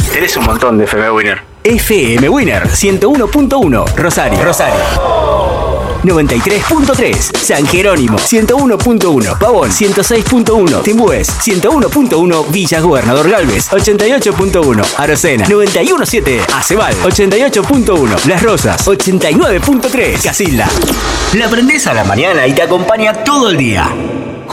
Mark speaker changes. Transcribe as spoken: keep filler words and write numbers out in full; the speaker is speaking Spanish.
Speaker 1: Tenés un montón de F M Winner.
Speaker 2: F M Winner ciento uno punto uno, Rosario. Rosario. noventa y tres punto tres, San Jerónimo ciento uno punto uno, Pavón ciento seis punto uno, Timbues ciento uno punto uno, Villa Gobernador Galvez ochenta y ocho punto uno, Arocena noventa y uno punto siete, Acebal ochenta y ocho punto uno, Las Rosas ochenta y nueve punto tres, Casilda. La prendés a la mañana y te acompaña todo el día.